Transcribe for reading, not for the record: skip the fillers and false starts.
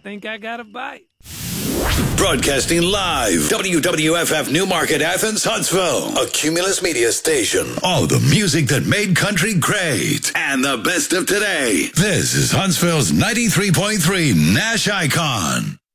think I got a bite. Broadcasting live, WWFF Newmarket, Athens, Huntsville, a Cumulus Media station. All the music that made country great and the best of today. This is Huntsville's 93.3 Nash Icon.